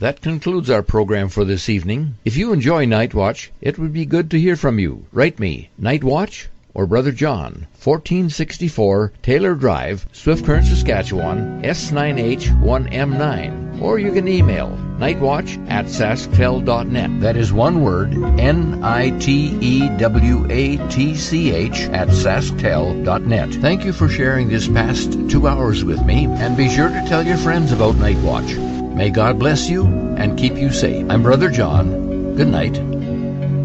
That concludes our program for this evening. If you enjoy Night Watch, it would be good to hear from you. Write me, Night Watch or Brother John, 1464 Taylor Drive, Swift Current, Saskatchewan, S9H1M9. Or you can email nightwatch@sasktel.net. That is one word, NITEWATCH@sasktel.net. Thank you for sharing this past 2 hours with me, and be sure to tell your friends about Night Watch. May God bless you and keep you safe. I'm Brother John. Good night.